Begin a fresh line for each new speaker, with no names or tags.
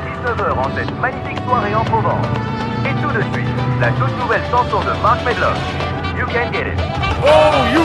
19 heures en cette magnifique soirée en Provence. Et tout de suite, la toute nouvelle chanson de Mark Medlock, You Can Get It.
Oh, you